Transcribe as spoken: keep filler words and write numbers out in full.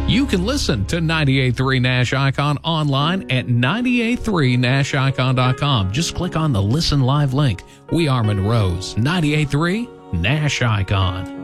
You can listen to ninety-eight point three Nash Icon online at ninety-eight three nash icon dot com. Just click on the Listen Live link. We are Monroe's ninety-eight point three Nash Icon.